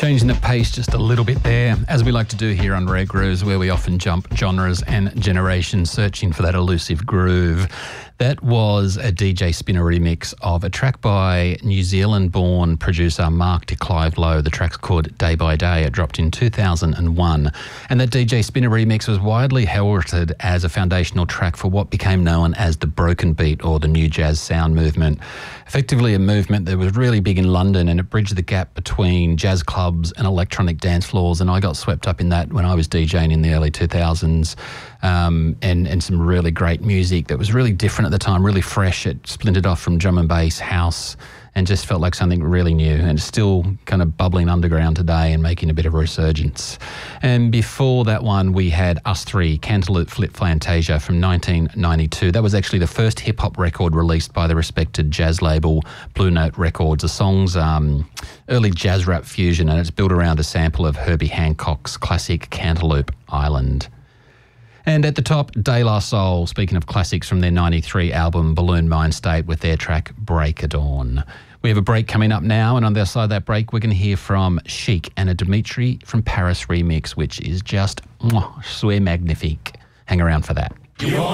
Changing the pace just a little bit there, as we like to do here on Rare Grooves, where we often jump genres and generations searching for that elusive groove. That was a DJ Spinner remix of a track by New Zealand-born producer Mark de Clive Lowe. The track's called Day by Day. It dropped in 2001. And that DJ Spinner remix was widely heralded as a foundational track for what became known as the broken beat or the new jazz sound movement. Effectively a movement that was really big in London, and it bridged the gap between jazz clubs and electronic dance floors. And I got swept up in that when I was DJing in the early 2000s. And some really great music that was really different at the time, really fresh. It splintered off from drum and bass, house, and just felt like something really new, and it's still kind of bubbling underground today and making a bit of a resurgence. And before that one, we had Us Three, Cantaloupe Flip Fantasia from 1992. That was actually the first hip-hop record released by the respected jazz label Blue Note Records. The song's early jazz rap fusion, and it's built around a sample of Herbie Hancock's classic Cantaloupe Island. And at the top, De La Soul, speaking of classics from their 93 album Balloon Mind State with their track Break of Dawn. We have a break coming up now, and on the other side of that break, we're going to hear from Chic and a Dimitri from Paris remix, which is just, c'est magnifique. Hang around for that.